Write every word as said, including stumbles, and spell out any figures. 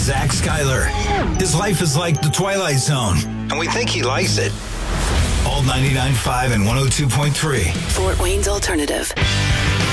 Zach Schuyler. His life is like the Twilight Zone, and we think he likes it. All ninety-nine point five and one oh two point three. Fort Wayne's Alternative.